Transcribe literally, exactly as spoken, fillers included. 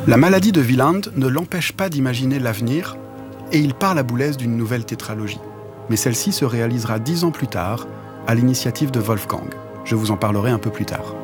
La maladie de Wieland ne l'empêche pas d'imaginer l'avenir et il part la boulaise d'une nouvelle tétralogie. Mais celle-ci se réalisera dix ans plus tard, à l'initiative de Wolfgang. Je vous en parlerai un peu plus tard.